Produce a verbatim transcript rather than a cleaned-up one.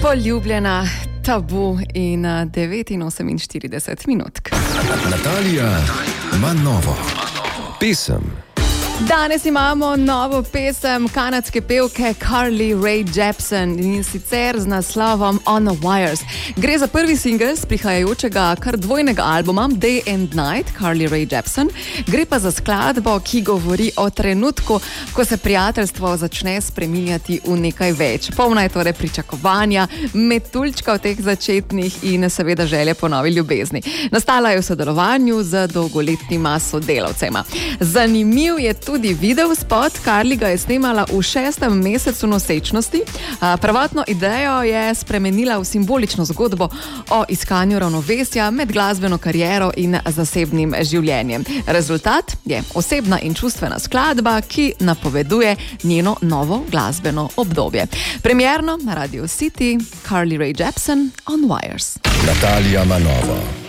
Poljubljena, tabu in devet in oseminštirideset minutk. Natalija ima novo pesem. Danes imamo novo pesem kanadske pevke Carly Rae Jepsen in sicer z naslovom On the Wires. Gre za prvi singel z prihajajočega kar dvojnega albuma Day and Night Carly Rae Jepsen. Gre pa za skladbo, ki govori o trenutku, ko se prijateljstvo začne spreminjati v nekaj več. Polna je torej pričakovanja, metuljčka v teh začetnih in seveda želje po novi ljubezni. Nastala je v sodelovanju z dolgoletnima sodelavcema. Zanimiv je tudi video spot. Carly ga je snemala v šestem mesecu nosečnosti. Prvotno idejo je spremenila v simbolično zgodbo o iskanju ravnovesja med glasbeno kariero in zasebnim življenjem. Rezultat je osebna in čustvena skladba, ki napoveduje njeno novo glasbeno obdobje. Premierno na Radio City, Carly Rae Jepsen, On Wires. Natalija ima novo.